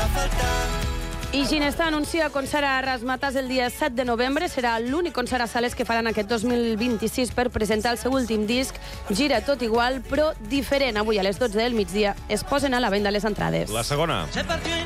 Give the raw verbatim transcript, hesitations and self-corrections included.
I Ginesta anuncia concert a Razzmatazz el dia set de novembre. Serà l'únic concert a sales que faran aquest dos mil vint-i-sis per presentar el seu últim disc, Gira tot igual, però diferent. Avui a les dotze del migdia es posen a la venda les entrades. La segona. Se partió